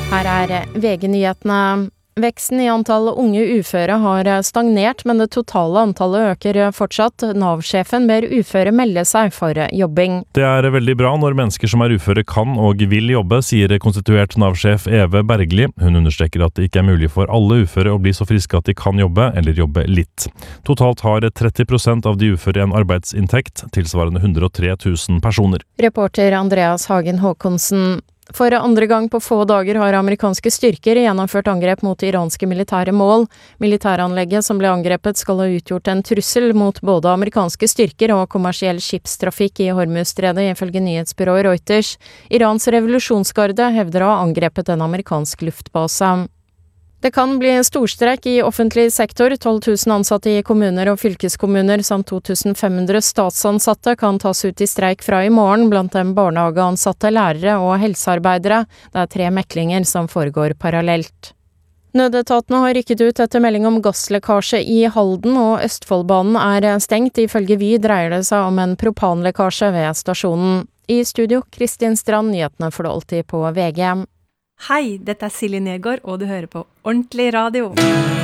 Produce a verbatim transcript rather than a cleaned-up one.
Her er V G-nyhetene. Veksten i antallet unge uføre har stagnert, men det totale antallet øker fortsatt. Nav-sjefen ber uføre melde seg for jobbing. Det er veldig bra når mennesker som er uføre kan og vil jobbe, sier konstituert Nav-sjef Eve Bergli. Hun understreker at det ikke er mulig for alle uføre å bli så friske at de kan jobbe, eller jobbe litt. Totalt har tretti prosent av de uføre en arbeidsinntekt, tilsvarende hundre og tre tusen personer. Reporter Andreas Hagen Håkonsen. For andre gang på få dager har amerikanske styrker gjennomført angrep mot iranske militære mål. Militæranlegget som ble angrepet skal ha utgjort en trussel mot både amerikanske styrker og kommersiell skipstrafikk i Hormuzstredet, ifølge nyhetsbyrået Reuters. Irans revolusjonsgarde hevder å ha angrepet en amerikansk luftbase. Det kan bli storstreik i offentlig sektor. tolv tusen ansatte i kommuner og fylkeskommuner samt to tusen fem hundre statsansatte kan tas ut i streik fra i morgen, blant dem barnehageansatte, lærere og helsearbeidere. Det er tre meklinger som foregår parallelt. Nødetatene har rykket ut etter melding om gasslekkasje i Halden, og Østfoldbanen er stengt. Ifølge Vy dreier det seg om en propanlekkasje ved stasjonen. I studio, Kristin Strand, nyhetene får du alltid på V G. Hei, dette er Silje Nergård, og du hører på Ordentlig Radio.